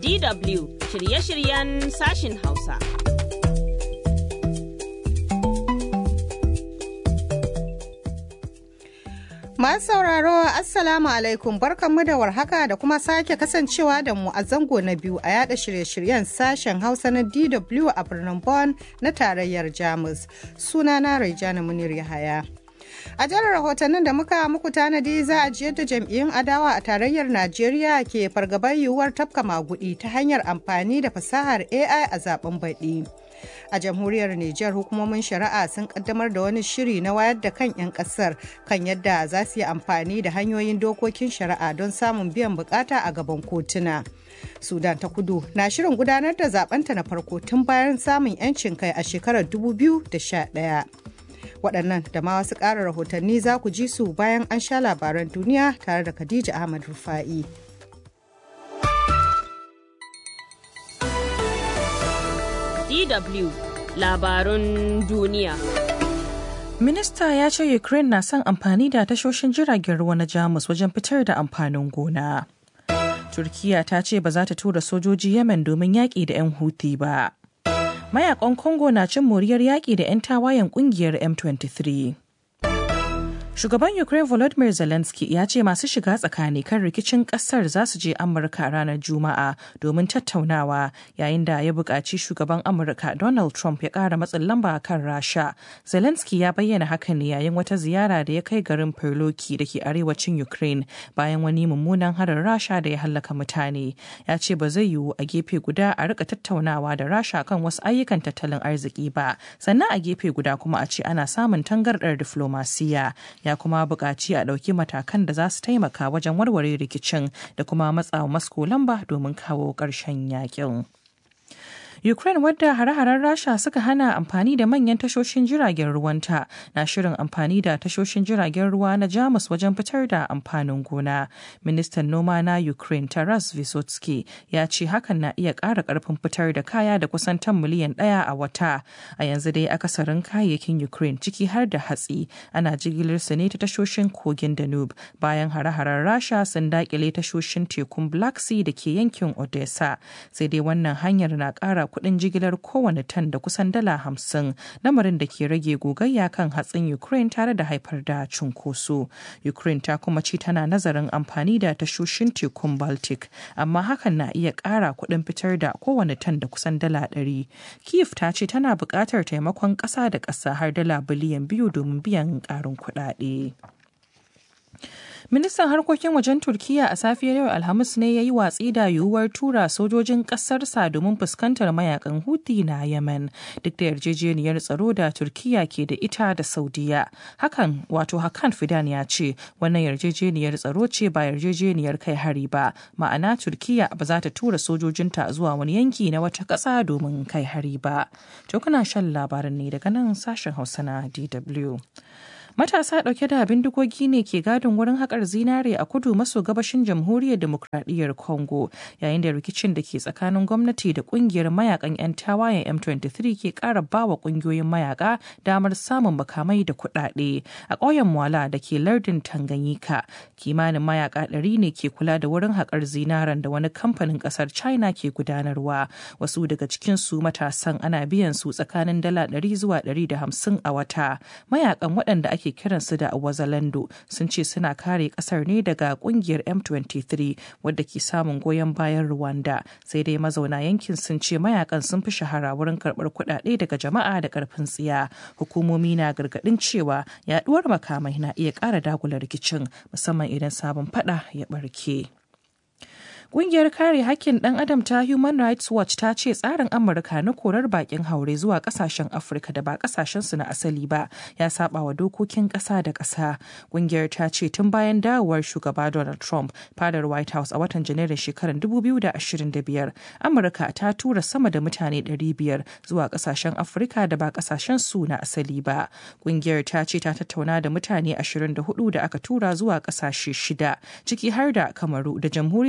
DW shirye-shiryen sashin Hausa. Masu sauraro Assalamu alaikum, barkanmu da warhaka da kuma sake kasancewa da mu a zango na biyu a yada shirye-shiryen sashen Hausa na DW a birnin Bonn na tarayyar Jamus. Sunana Raijana Munir Yahaya. A jihar rahotannin da muka muku tanadi za a ji yadda jam'iyyun adawa a tarayyar Najeriya ke fargabar yiwuwar tafka magudi ta hanyar amfani da fasahar AI a zaben baɗi. A jamhuriyar Nijar hukumomin shari'a sun kaddamar da wani shiri na wayar da kan 'yan kasar kan yadda za su yi amfani da hanyoyin dokokin shari'a don samun biyan bukata a gaban kotuna. Sudan ta kudu na shirin gudanar da zabenta na farko tun bayan samun 'yancin kai a shekarar 2011. Waɗannan da ma wasu ƙara rahotanni za ku ji su bayan an sha labaran duniya tare da Khadija Ahmad Rufa'i. DW labarun duniya. Minista ya ce Ukraine na son amfani da tashoshin jiragen ruwa na Jamus wajen fitar da amfanin gona. Turkiya ta ce ba za ta tura sojoji Yemen domin yaƙi da 'yan Houthi ba. Mayakan Congo na cin moriyar yaƙi da 'yan tawayen ƙungiyar M23. Shugaban Ukraine Volodymyr Zelensky ya ce masu shiga tsakani kan rikicin kasar za su je Amurka ranar Juma'a domin tattaunawa yayin da ya buƙaci shugaban Amurka Donald Trump ya ƙara matsin lamba kan Rasha. Zelensky ya bayyana hakan ne yayin wata ziyara da ya kai garin Perloki da ke arewacin Ukraine bayan wani mummunan harin Rasha da ya hallaka mutane. Ya ce ba zai yiwu a gefe guda a rika tattaunawa da Rasha kan wasu ayyukan tattalin arziki ba, sannan a gefe guda kuma a ce ana samun tangardar diflomasiya. Ya kuma buƙaci a ɗauki matakan da za su taimaka wajen warware rikicin da kuma matsawa Moscow lamba domin kawo ƙarshen yakin. Ukraine wadda hare-haren Rasha suka hana amfani da manyan tashoshin jiragen ruwanta na shirin amfani da tashoshin jiragen ruwa na Jamus wajen fitar da amfanin gona. Ministan noma na Ukraine Taras Vysotsky ya ce hakan na iya ƙara ƙarfin fitar da kaya da kusan tan miliyan 1 a wata. A yanzu dai akasarin kayayyakin Ukraine ciki har da hatsi ana jigilar su ne ta tashoshin kogin Danube bayan hare-haren Rasha sun daƙile tashoshin tekun Black Sea da ke yankin Odessa. Sai dai wannan hanyar na ƙara kuɗin jigilar kowane tan da kusan $50, lamarin da ke rage gogayya kan hatsin Ukraine tare da haifar da cunkoso. Ukraine ta kuma ce tana nazarin amfani da tashoshin tekun Baltic, amma hakan na iya ƙara kuɗin fitar da kowane tan da kusan $100. Kyiv ta ce tana buƙatar taimakon ƙasa da ƙasa har $2 biliyan domin biyan ƙarin kuɗaɗe. Ministan harkokin wajen Turkiyya a safiyar yau Alhamis ne ya yi watsi da yiwuwar tura sojojin ƙasarsa domin fuskantar mayakan Houthi na Yemen, duk da yarjejeniyar tsaro da Turkiyya ke da ita da Saudiya. Hakan Fidan ya ce wannan yarjejeniyar tsaro ce ba yarjejeniyar kai hari ba, ma'ana Turkiyya ba za ta tura sojojinta zuwa wani yanki na wata ƙasa domin kai hari ba. To kuna shan labarin ne daga nan sashen Hausa na DW. Matasa ɗauke da bindigogi ne ke gadin wurin haƙar zinare a kudu maso gabashin jamhuriyar demokradiyyar Congo yayin da rikicin da ke tsakanin gwamnati da ƙungiyar mayakan 'yan tawayen M23 ke ƙara bawa ƙungiyoyin mayaka damar samun makamai da kuɗaɗe. A ƙauyen Mwala da ke lardin Tanganyika, kimanin mayaka 100 ne ke kula da wurin haƙar zinaren da wani kamfanin ƙasar China ke gudanarwa. Wasu daga cikinsu matasan ana biyan su tsakanin $100 zuwa $150 a wata. Mayakan waɗanda ake kiransu da Wazalando sun ce suna kare kasar ne daga kungiyar M23 wadda ke samun goyon bayan Rwanda, sai dai mazauna yankin sun ce mayakan sun fi shahara wurin karɓar kuɗaɗe daga jama'a da ƙarfin tsiya. Hukumomi na gargaɗin cewa yaɗuwar makamai na iya ƙara dagula rikicin musamman idan sabon faɗa ya ɓarke. Ƙungiyar kare hakkin ɗan adam ta Human Rights Watch ta ce tsarin Amurka na korar bakin haure zuwa ƙasashen Afirka da ba ƙasashensu na asali ba ya saba wa dokokin ƙasa da ƙasa. Ƙungiyar ta ce tun bayan dawowar shugaba Donald Trump fadar White House a watan Janairun shekarar 2025, Amurka ta tura sama da mutane 500 zuwa ƙasashen Afirka da ba ƙasashensu na asali ba. Ƙungiyar ta ce ta tattauna da mutane 24 da aka tura zuwa ƙasashe 6, ciki har da Kamaru da Jamhuriyar Demokradiyyar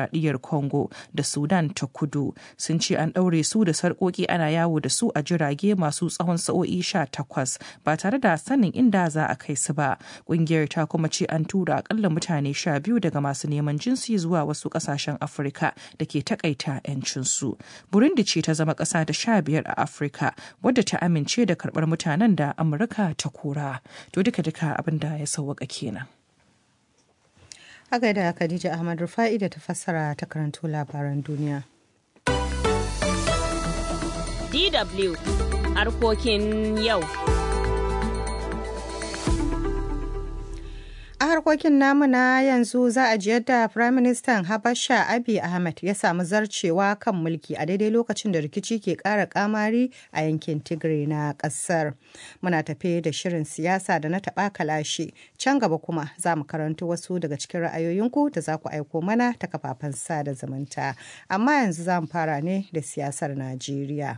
Demokuraɗiyyar Congo da Sudan ta Kudu sun ce an ɗaure su da sarƙoƙi ana yawo da su a jirage masu tsawon sa'o'i 18 ba tare da sanin inda za a kai su ba. Ƙungiyar ta kuma ce an tura akalla mutane 12 daga masu neman jinsi zuwa wasu ƙasashen Afirka da ke takaita 'yancinsu. Burundi ce ta zama ƙasa ta 15 a Afirka wadda ta amince da karɓar mutanen da Amurka ta kora. To duka-duka abin da ya sauwaka kenan. A gaida Khadija Ahmad Rufa'i da ta fassara ta karanto labaran duniya. DW harkokin yau. A harkokin namu na yanzu za a ji yadda Firaministan Habasha Abiy Ahmed ya samu zarcewa kan mulki a daidai lokacin da rikici ke ƙara kamari a yankin Tigray na ƙasar. Muna tafe da shirin siyasa da na taɓa kalashi. Can gaba kuma za mu karanto wasu daga cikin ra'ayoyinku da za ku aiko mana ta kafafen sada zumunta. Amma yanzu za mu fara ne da siyasar Najeriya.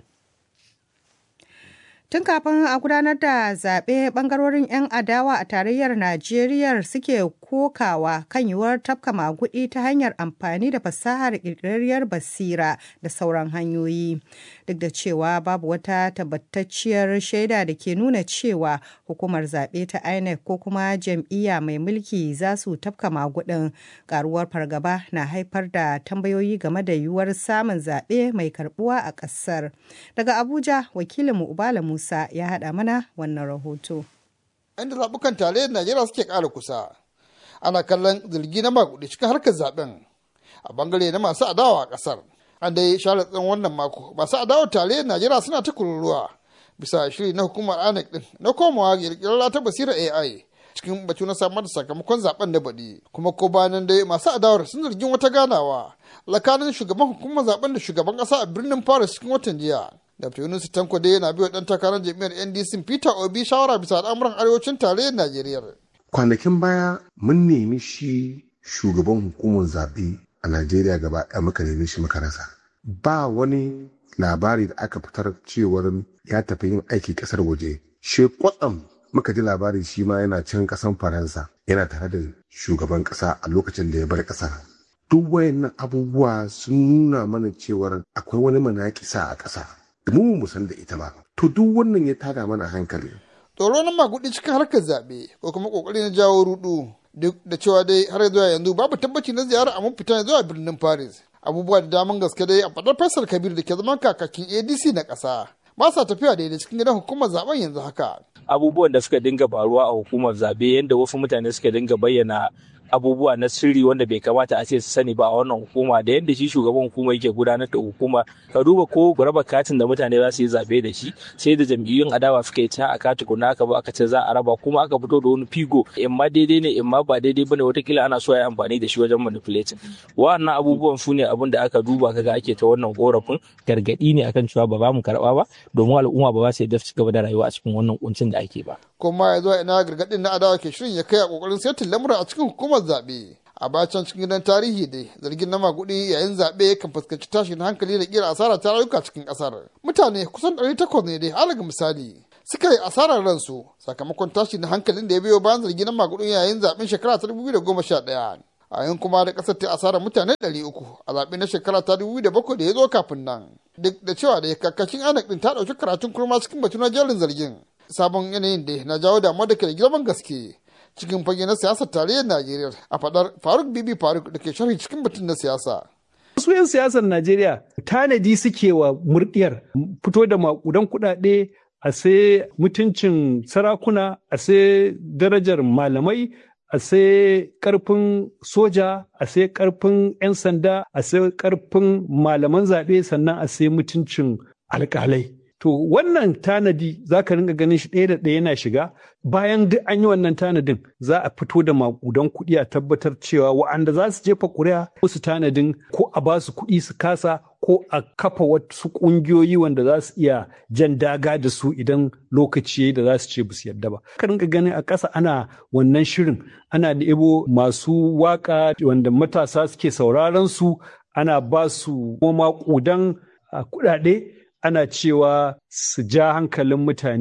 Tun kafin a gudanar da zaɓe ɓangarorin 'yan adawa a tarayyar Najeriya suke kokawa kan yiwuwar tafka maguɗi ta hanyar amfani da fasahar ƙirƙirarriyar basira da sauran hanyoyi. Duk da cewa babu wata tabbatacciyar shaida da ke nuna cewa hukumar zaɓe ta INEC ko kuma jam'iyya mai mulki za su tafka maguɗin, ƙaruwar fargaba na haifar da tambayoyi game da yiwuwar samun zaɓe mai karɓuwa a ƙasar. Daga Abuja, wakilinmu Ubala Musa ya haɗa mana wannan rahoto. Inda zaɓukan tarayyar Najeriya suke ƙara kusa, ana kallon zargi na maguɗi cikin harkar zaɓen a bangare na masu adawa a ƙasar. An dai share tsawon wannan mako, masu adawar tarayyar Najeriya suna ta kururuwa bisa shiri na hukumar INEC ɗin na komawa ƙirƙirar ta basira AI cikin batu na samar da sakamakon zaɓen da baɗi. Kuma ko bayan dai masu adawar sun zargin wata ganawa tsakanin shugaban hukumar zaɓen da shugaban ƙasa a birnin Paris cikin watan jiya. Dr. Yunus Tanko dai yana biyo ɗan takarar jami'ar NDC Peter Obi shawara bisa al'amuran arewacin tarayyar Najeriya. Kwanakin baya mun nemi shi shugaban hukumar zaɓe a Najeriya gaba ɗaya muka nemi shi muka rasa. Ba wani labari da aka fitar cewar ya tafi yin aiki ƙasar waje. She kwatsam muka ji labari shi ma yana can ƙasan Faransa yana tare da shugaban ƙasa a lokacin da ya bar ƙasar. Duk wayannan abubuwa sun nuna mana cewar akwai wani manakisa a ƙasa. Mu san da ita ba. To duk wannan ya tada mana hankali. Tsoro na magudi cikin harkar zaɓe ko kuma ƙoƙari na jawo rudu duk da cewa dai har zuwa yanzu babu tabbaci na ziyara a fita zuwa birnin Paris. Abubuwa da daman gaske dai a faɗar Faisal Kabir da ke zaman kakakin ADC na ƙasa. Ba sa tafiya daidai cikin gidan hukumar zaben yanzu haka. Abubuwan da suka dinga faruwa a hukumar zaɓe yadda wasu mutane suka dinga bayyana abubuwa na sirri wanda bai kamata a ce su sani ba a wannan hukuma da yadda shi shugaban hukuma yake gudanar da hukuma. Ka duba ko raba katin da mutane za su yi zabe da shi sai da jam'iyyun adawa suka yi ta a kati kuna aka ba aka ce za a raba kuma aka fito da wani figo in ma daidai ne in ma ba daidai bane watakila ana so a yi amfani da shi wajen manipulating. Wa'annan abubuwan su ne abin da aka duba kaga ake ta wannan korafin gargadi ne akan cewa ba za mu karba ba domin al'umma ba za su yi gaba da rayuwa a cikin wannan kuncin da ake ba. Kuma ya zuwa ina gargadin na adawa ke shirin ya kai a kokarin setin lamura a cikin hukumar zaɓe. A bacan cikin gidan tarihi dai zargin na magudi yayin zaɓe kan fuskanci tashin hankali da kira asara ta rayuka cikin ƙasar. Mutane kusan 800 ne dai halaga misali suka yi asarar ransu sakamakon tashin hankalin da ya biyo bayan zargin na magudin yayin zaɓen shekara ta 2011. A yin kuma da ƙasar ta asarar mutane 300 a zaɓe na shekara ta 2007 da ya zo kafin nan. Duk da cewa da kakakin INEC ɗin ta ɗauki karatun kurma cikin batu na jerin zargin. Sabon yanayin da na jawo damuwa da ke da girman gaske cikin fage na siyasar tarayyar Najeriya a fadar Faruk Bibi Faruk da ke sharhi cikin batun na siyasa. Wasu 'yan siyasar Najeriya tanadi suke wa murɗiyar fito da makudan kuɗaɗe a sai mutuncin sarakuna, a sai darajar malamai, a sai ƙarfin soja, a sai ƙarfin 'yan sanda, a sai ƙarfin malaman zaɓe sannan a sai mutuncin alƙalai. To wannan tanadi za ka ringa ganin shi ɗaya da ɗaya yana shiga bayan duk an yi wannan tanadin za a fito da maƙudan kuɗi a tabbatar cewa wa'anda za su jefa ƙuri'a su tanadin ko a ba su kuɗi su kasa ko a kafa wasu ƙungiyoyi wanda za su iya jan daga da su idan lokaci da za su ce ba su yarda ba. Ka ringa ganin a ƙasa ana wannan shirin ana ɗebo masu waƙa wanda matasa suke sauraron su ana ba su maƙudan kuɗaɗe ana cewa su ja hankalin mutane.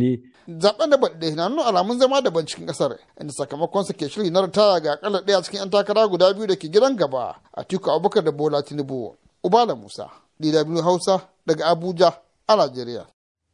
Zaben da baɗe na nuna alamun zama daban cikin ƙasar, inda sakamakonsa ke shiri na ritaya ga akalla ɗaya cikin 'yan takara guda biyu da ke gidan gaba, Atiku Abubakar da Bola Tinubu. Ubala Musa, DW Hausa daga Abuja a Najeriya.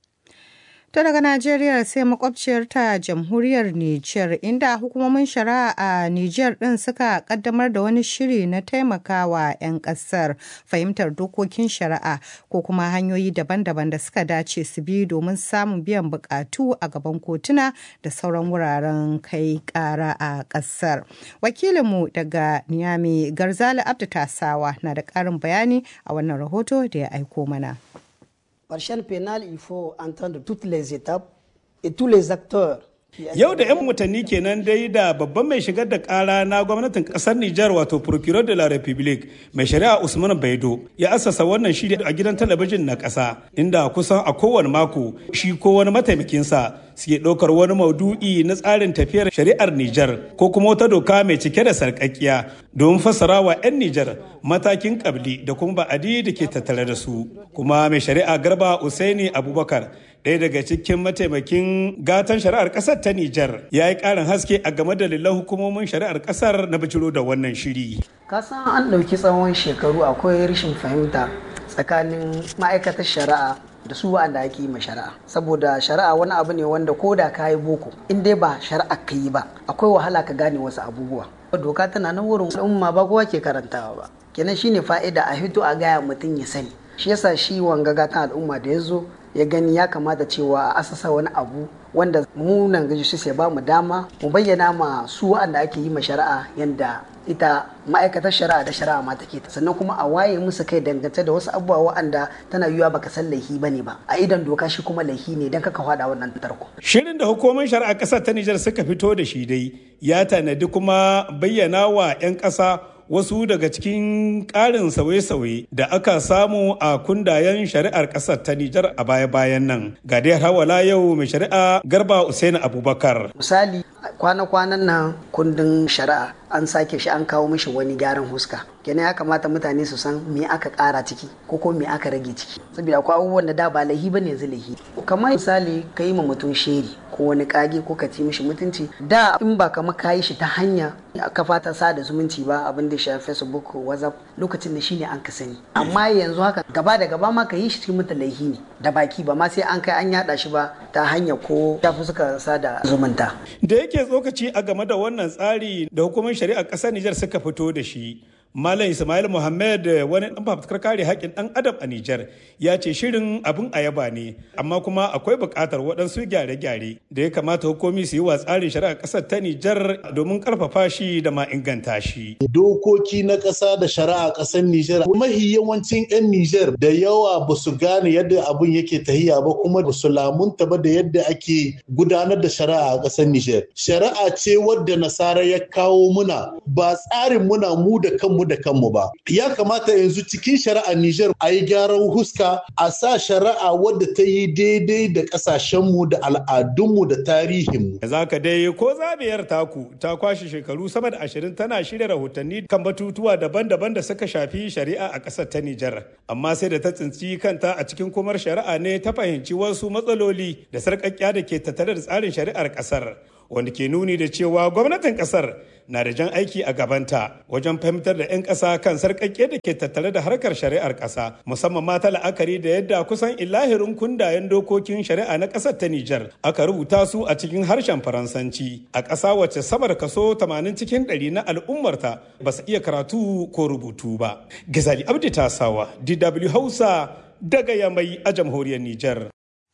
Ta daga Najeriya sai makwabciyarta jamhuriyar Nijar, inda hukumomin shari'a a Nijar ɗin suka kaddamar da wani shiri na taimakawa 'yan ƙasar fahimtar dokokin shari'a ko kuma hanyoyi daban-daban da suka dace su bi domin samun biyan buƙatu a gaban kotuna da sauran wuraren kai ƙara a ƙasar. Wakilinmu daga Niamey Garzali Abdu Tasawa na da ƙarin bayani a wannan rahoto da ya aiko mana. Par chaîne pénale, il faut entendre toutes les étapes et tous les acteurs. Yau da 'yan watanni kenan dai da babban mai shigar da kara na gwamnatin kasar Nijar wato Procureur de la République mai shari'a Usman Baido ya assasa wannan shiri a gidan talabijin na kasa inda kusan a kowane mako shi ko wani mataimakinsa suke ɗaukar wani maudu'i na tsarin tafiyar shari'ar Nijar ko kuma wata doka mai cike da sarƙaƙiya domin fassara wa 'yan Nijar matakin ƙabli da kuma ba'adi da ke tattare da su. Kuma mai shari'a Garba Usaini Abubakar ɗaya daga cikin mataimakin gatan shari'ar ƙasar ta Nijar ya yi ƙarin haske a game da dalilan hukumomin shari'ar ƙasar na bijiro da wannan shiri. Kasan an ɗauki tsawon shekaru akwai rashin fahimta tsakanin ma'aikatar shari'a da su wa'anda ake yi ma shari'a. Saboda shari'a wani abu ne wanda ko da ka yi boko in dai ba shari'a ka yi ba akwai wahala ka gane wasu abubuwa. Doka tana nan wurin al'umma ba kowa ke karantawa ba. Kenan shine fa'ida a hito a gaya mutum ya sani. Shi yasa shi wanga gatan al'umma da ya zo ya gani ya kamata cewa a asasa wani abu wanda mu nan gaji su sai ba mu dama mu bayyana ma su wa'anda ake yi ma shari'a yanda ita ma'aikatar shari'a da shari'a ma take ta sannan kuma a waye musu kai dangance da wasu abubuwa wa'anda tana yiwuwa baka san laifi bane ba a idan doka shi kuma laifi ne dan kaka fada wannan tarko. Shirin da hukumomin shari'a ƙasar ta Nijar suka fito da shi dai ya tanadi kuma bayyana wa 'yan ƙasa wasu daga cikin ƙarin sauye-sauye da aka samu a kundayen shari'ar ƙasar ta Nijar a baya-bayan nan. Ga dai hawala yau mai shari'a Garba Usaini Abubakar. Misali kwana-kwanan nan kundin shari'a an sake shi an kawo mishi wani gyaran huska. Kenan ya kamata mutane su san me aka ƙara ciki ko ko me aka rage ciki. Saboda akwai abubuwan da ba laihi bane yanzu laihi. Kamar misali ka yi ma mutum sheri ko wani kage ko ka ci mishi mutunci da in ba kamar ka yi shi ta hanya kafa ta sada zumunci ba abin da shafi Facebook ko WhatsApp lokacin da shine an ka sani amma yanzu haka gaba da gaba ma ka yi shi cikin mutum laihi ne da baki ba ma sai an kai an yada shi ba ta hanya ko shafi suka sada zumunta. Da yake tsokaci a game da wannan tsari da hukumar shari'ar ƙasar Nijar suka fito da shi. Malam Ismail Muhammad wani ɗan fafutukar kare haƙƙin ɗan adam a Nijar ya ce shirin abin ayaba ne amma kuma akwai buƙatar waɗansu gyare-gyare da ya kamata hukumi su yi wa tsarin shari'ar ƙasar ta Nijar domin ƙarfafa shi da ma inganta shi. Dokoki na ƙasa da shari'a ƙasar Nijar mahi yawancin 'yan Nijar da yawa ba su gane yadda abin yake tahiya ba kuma ba su lamunta ba da yadda ake gudanar da shari'a a ƙasar Nijar. Shari'a ce wadda nasara ya kawo muna ba tsarin muna mu da kanmu da kanmu ba. Ya kamata yanzu cikin shari'ar Nijar a yi gyaran huska a sa shari'a wadda ta yi daidai da ƙasashenmu da al'adunmu da tarihinmu. Za ka dai ko zabiyar taku ta kwashe shekaru sama da 20 tana shirya rahotanni kan batutuwa daban-daban da suka shafi shari'a a ƙasar ta Nijar. Amma sai da ta tsinci kanta a cikin kumar shari'a ne ta fahimci wasu matsaloli da sarƙaƙƙiya da ke tattare da tsarin shari'ar ƙasar. Wanda ke nuni da cewa gwamnatin kasar na da jan aiki a gabanta wajen fahimtar da 'yan ƙasa kan sarƙaƙƙe da ke tattare da harkar shari'ar ƙasa musamman ma ta la'akari da yadda kusan ilahirin kundayen dokokin shari'a na ƙasar ta Nijar aka rubuta su a cikin harshen Faransanci a ƙasa wacce sama da kaso 80 cikin 100 na al'ummarta ba su iya karatu ko rubutu ba. Gazali Abdi Tasawa, DW Hausa daga Yamai a jamhuriyar Nijar.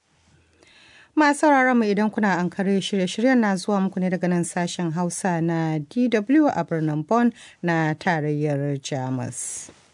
Masu sauraron mu idan kuna an kare shirye-shiryen na zuwa muku ne daga nan sashen Hausa na DW a birnin Bonn na tarayyar Jamus.